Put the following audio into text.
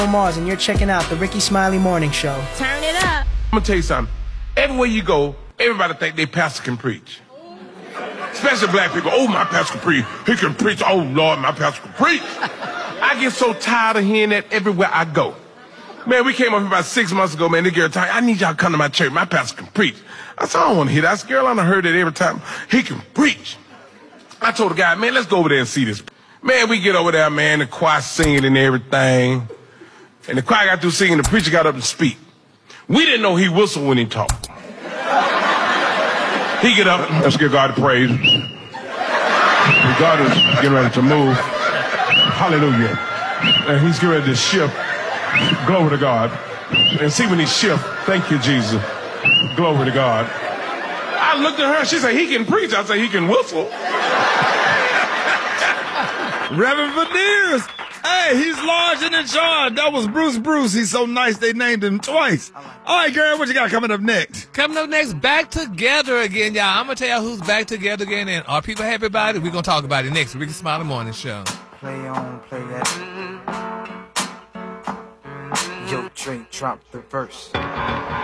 Mars, and you're checking out the Ricky Smiley Morning Show. Turn it up. I'm gonna tell you something. Everywhere you go, everybody think their pastor can preach. Especially black people. Oh, my pastor can preach. He can preach. Oh, Lord, my pastor can preach. I get so tired of hearing that everywhere I go. Man, we came up here about 6 months ago, man. They girl told me, I need y'all to come to my church. My pastor can preach. I said, I don't want to hear that. I said, girl, I done heard that every time. He can preach. I told the guy, man, let's go over there and see this. Man, we get over there, man, the choir singing and everything. And the choir got through singing, the preacher got up to speak. We didn't know he whistled when he talked. He get up, let's give God the praise. God is getting ready to move. Hallelujah. And he's getting ready to shift. Glory to God. And see when he shift, thank you, Jesus. Glory to God. I looked at her, she said, he can preach. I said, he can whistle. Reverend Veneers. Hey, he's large and in charge. That was Bruce. He's so nice they named him twice. All right, girl, what you got coming up next? Coming up next, back together again, y'all. I'm going to tell y'all who's back together again. And are people happy about it? We're going to talk about it next. Ricky Smiley Morning Show. Play on, play that. Yo, Trey, drop the verse.